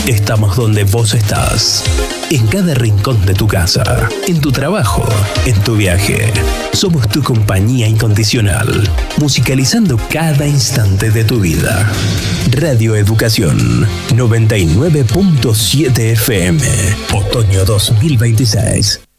Estamos donde vos estás. En cada rincón de tu casa, en tu trabajo, en tu viaje. Somos tu compañía incondicional, musicalizando cada instante de tu vida. Radio Educación 99.7 FM, otoño 2026.